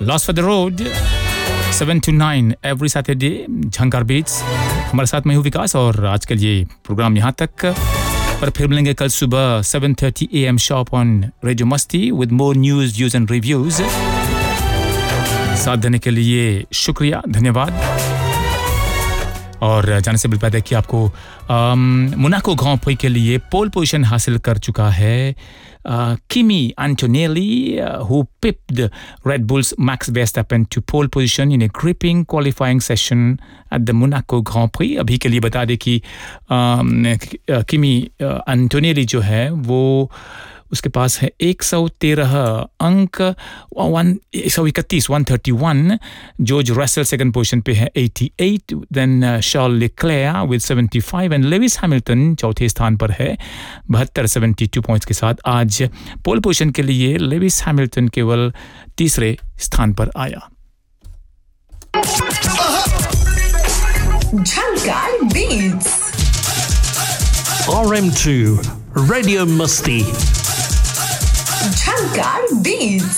Lost for the Road 7 to 9 every Saturday Jhankar beats हमारे साथ मैं हूँ विकास और आज के लिए प्रोग्राम यहाँ तक पर फिर मिलेंगे कल सुबह 7:30 AM sharp on Radio Masti with more news, views and reviews साथ देने के लिए शुक्रिया धन्यवाद और जाने से पहले कि आपको मोनाको ग्रां प्री के लिए पोल पोजीशन हासिल कर चुका है Kimi Antonelli who pipped Red Bull's Max Verstappen to pole position in a gripping qualifying session at the Monaco Grand Prix अभी के लिए बता दें कि Kimi Antonelli जो है वो उसके पास है 113 अंक 131 जॉर्ज रसेल सेकंड पोजीशन पे है 88 then शार्ल LeClair with 75 and Lewis Hamilton चौथे स्थान पर है 72 पॉइंट्स के साथ आज पोल पोजीशन के लिए लेविस हैमिल्टन केवल तीसरे स्थान पर आया झंकार बीट्स RM2 Radio Musti झंकार बीट्स